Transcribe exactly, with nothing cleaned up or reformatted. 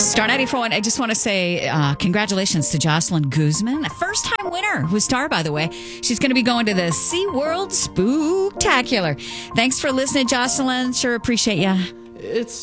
Star ninety-four point one, I just want to say uh, congratulations to Jocelyn Guzman, a first-time winner who's star, by the way. She's going to be going to the SeaWorld Spooktacular. Thanks for listening, Jocelyn. Sure appreciate you. It's